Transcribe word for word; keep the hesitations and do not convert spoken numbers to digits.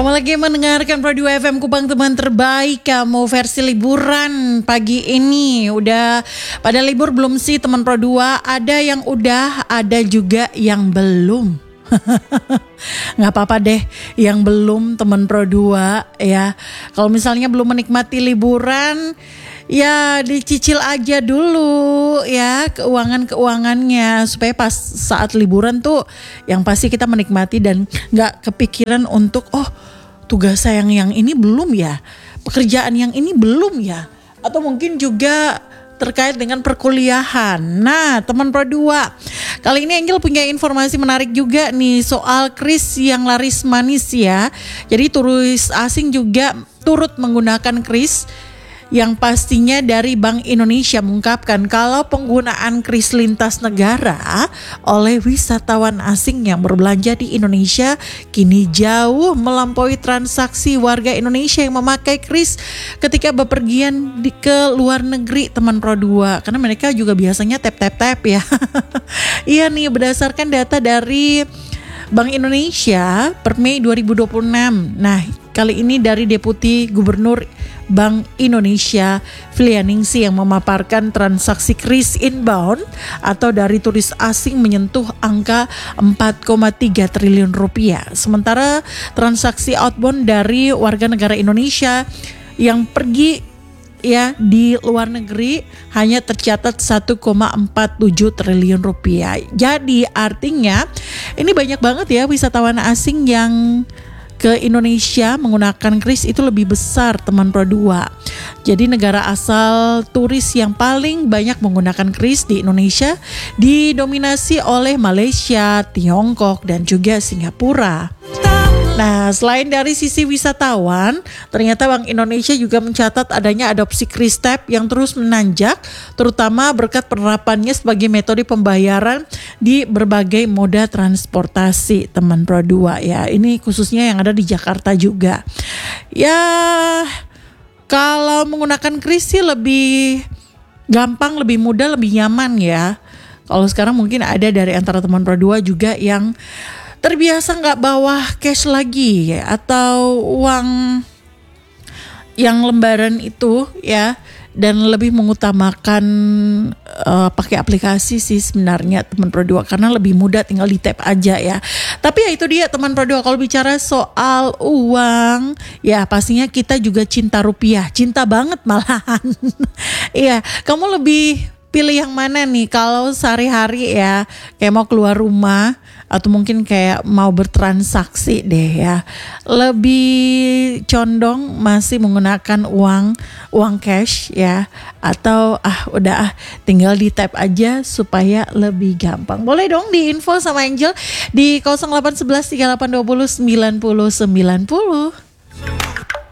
Kamu lagi mendengarkan Pro dua F M Kupang, teman terbaik. Kamu versi liburan pagi ini. Udah pada libur belum sih teman Pro dua? Ada yang udah, ada juga yang belum. Nggak apa-apa deh yang belum teman Pro dua ya. Kalau misalnya belum menikmati liburan, ya dicicil aja dulu ya keuangan-keuangannya, supaya pas saat liburan tuh yang pasti kita menikmati dan nggak kepikiran untuk oh tugas saya yang yang ini belum ya, pekerjaan yang ini belum ya, atau mungkin juga terkait dengan perkuliahan. Nah teman Pro dua, kali ini Angel punya informasi menarik juga nih soal kris yang laris manis ya. Jadi turis asing juga turut menggunakan kris, yang pastinya dari Bank Indonesia mengungkapkan kalau penggunaan kris lintas negara oleh wisatawan asing yang berbelanja di Indonesia kini jauh melampaui transaksi warga Indonesia yang memakai kris ketika bepergian di, ke luar negeri teman Pro dua, karena mereka juga biasanya tap-tap-tap ya. Iya nih, berdasarkan data dari Bank Indonesia per Mei dua ribu dua puluh enam. Nah, kali ini dari Deputi Gubernur Bank Indonesia Filianingsi yang memaparkan transaksi kris inbound atau dari turis asing menyentuh angka empat koma tiga triliun rupiah. Sementara transaksi outbound dari warga negara Indonesia yang pergi ya di luar negeri hanya tercatat satu koma empat tujuh triliun rupiah. Jadi artinya ini banyak banget ya wisatawan asing yang ke Indonesia menggunakan kris itu lebih besar teman Pro dua. Jadi negara asal turis yang paling banyak menggunakan kris di Indonesia didominasi oleh Malaysia, Tiongkok dan juga Singapura. Nah, selain dari sisi wisatawan, ternyata Bank Indonesia juga mencatat adanya adopsi kris tap yang terus menanjak, terutama berkat penerapannya sebagai metode pembayaran di berbagai moda transportasi teman Pro dua ya. Ini khususnya yang ada di Jakarta juga. Ya, kalau menggunakan kris sih lebih gampang, lebih mudah, lebih nyaman ya. Kalau sekarang mungkin ada dari antara teman Pro dua juga yang terbiasa nggak bawa cash lagi ya, atau uang yang lembaran itu ya, dan lebih mengutamakan uh, pakai aplikasi sih sebenarnya teman Pro dua, karena lebih mudah, tinggal di tap aja ya. Tapi ya itu dia teman Pro dua, kalau bicara soal uang ya pastinya kita juga cinta rupiah, cinta banget malahan. Iya, kamu lebih pilih yang mana nih kalau sehari-hari ya, kayak mau keluar rumah atau mungkin kayak mau bertransaksi deh ya, lebih condong masih menggunakan uang uang cash ya, atau ah udah ah tinggal di tap aja supaya lebih gampang? Boleh dong di info sama Angel di nol delapan satu satu tiga delapan dua nol sembilan nol sembilan nol.